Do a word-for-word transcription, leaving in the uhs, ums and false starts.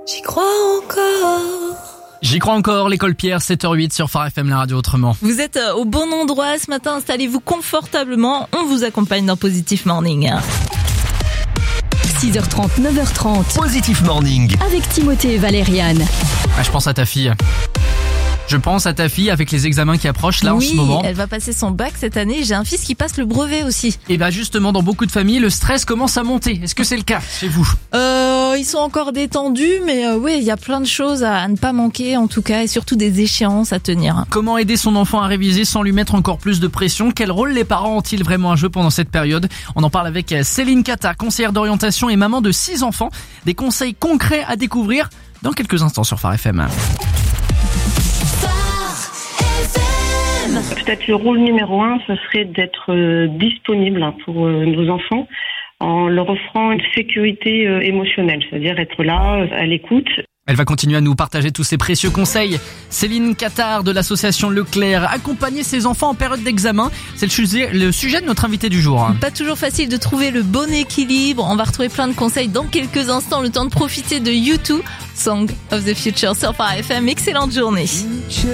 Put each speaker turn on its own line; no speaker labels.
J'y crois encore.
J'y crois encore, l'école Pierre, sept heures huit sur Phare F M, la radio autrement.
Vous êtes au bon endroit ce matin, installez-vous confortablement, on vous accompagne dans Positive Morning.
six heures trente, neuf heures trente.
Positive Morning.
Avec Timothée et Valériane.
Ah, je pense à ta fille. Je pense à ta fille avec les examens qui approchent là
oui,
en ce moment.
Elle va passer son bac cette année. J'ai un fils qui passe le brevet aussi.
Et bah justement, dans beaucoup de familles, le stress commence à monter. Est-ce que c'est le cas chez vous ?
Euh, ils sont encore détendus, mais euh, oui, il y a plein de choses à, à ne pas manquer en tout cas, et surtout des échéances à tenir.
Comment aider son enfant à réviser sans lui mettre encore plus de pression ? Quel rôle les parents ont-ils vraiment à jouer pendant cette période ? On en parle avec Céline Cata, conseillère d'orientation et maman de six enfants. Des conseils concrets à découvrir dans quelques instants sur Phare F M.
Peut-être le rôle numéro un, ce serait d'être euh, disponible pour euh, nos enfants en leur offrant une sécurité euh, émotionnelle, c'est-à-dire être là, à l'écoute.
Elle va continuer à nous partager tous ses précieux conseils. Céline Cattard de l'association Leclerc, accompagner ses enfants en période d'examen, c'est le sujet, le sujet de notre invité du jour.
Pas toujours facile de trouver le bon équilibre. On va retrouver plein de conseils dans quelques instants. Le temps de profiter de U deux, Song of the Future sur Phare F M. Excellente journée.